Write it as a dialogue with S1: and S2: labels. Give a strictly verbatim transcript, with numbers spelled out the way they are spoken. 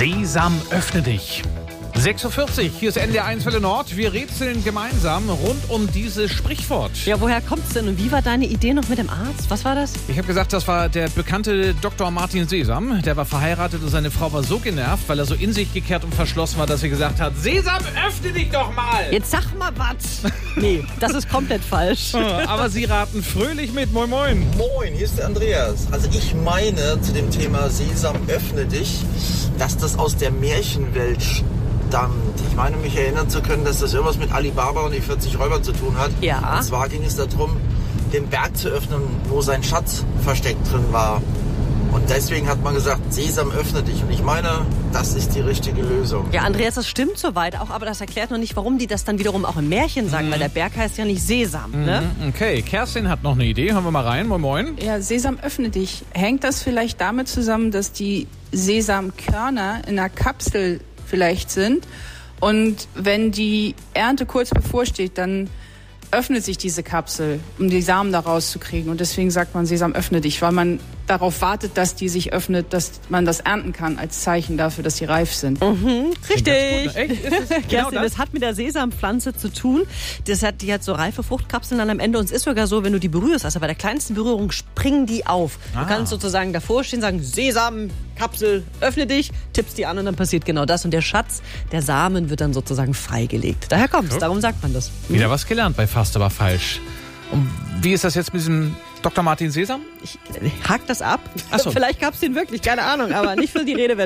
S1: Sesam, öffne dich. sechs Uhr vierzig, hier ist N D R eins Welle Nord. Wir rätseln gemeinsam rund um dieses Sprichwort.
S2: Ja, woher kommt's denn und wie war deine Idee noch mit dem Arzt? Was war das?
S1: Ich habe gesagt, das war der bekannte Doktor Martin Sesam. Der war verheiratet und seine Frau war so genervt, weil er so in sich gekehrt und verschlossen war, dass sie gesagt hat, Sesam, öffne dich doch mal!
S2: Jetzt sag mal was! Nee, das ist komplett falsch.
S1: Aber Sie raten fröhlich mit. Moin, moin.
S3: Moin, hier ist der Andreas. Also ich meine zu dem Thema Sesam, öffne dich, dass das aus der Märchenwelt stammt. Ich meine, mich erinnern zu können, dass das irgendwas mit Alibaba und die vierzig Räuber zu tun hat.
S2: Ja.
S3: Und zwar ging es darum, den Berg zu öffnen, wo sein Schatz versteckt drin war. Und deswegen hat man gesagt, Sesam, öffne dich. Und ich meine, das ist die richtige Lösung.
S2: Ja, Andreas, das stimmt soweit auch, aber das erklärt noch nicht, warum die das dann wiederum auch im Märchen sagen, mhm. weil der Berg heißt ja nicht Sesam,
S1: Mhm.
S2: ne?
S1: Okay, Kerstin hat noch eine Idee. Hören wir mal rein. Moin, moin.
S4: Ja, Sesam, öffne dich. Hängt das vielleicht damit zusammen, dass die Sesamkörner in einer Kapsel vielleicht sind und wenn die Ernte kurz bevorsteht, dann öffnet sich diese Kapsel, um die Samen da rauszukriegen. Und deswegen sagt man, Sesam, öffne dich, weil man darauf wartet, dass die sich öffnet, dass man das ernten kann, als Zeichen dafür, dass sie reif sind.
S2: Mhm, richtig.
S1: Echt? Ist es genau
S2: Kerstin,
S1: das?
S2: das hat mit der Sesampflanze zu tun. Das hat, die hat so reife Fruchtkapseln dann am Ende. Und es ist sogar so, wenn du die berührst, also bei der kleinsten Berührung springen die auf.
S1: Ah.
S2: Du kannst sozusagen davor stehen, sagen, Sesamkapsel, öffne dich, tippst die an und dann passiert genau das. Und der Schatz, der Samen wird dann sozusagen freigelegt. Daher kommt's, darum sagt man das.
S1: Wieder was gelernt bei Fast aber falsch. Und wie ist das jetzt mit diesem Doktor Martin Sesam?
S2: Ich hack das ab.
S1: Ach so.
S2: Vielleicht gab's den wirklich, keine Ahnung, aber nicht für die Rede.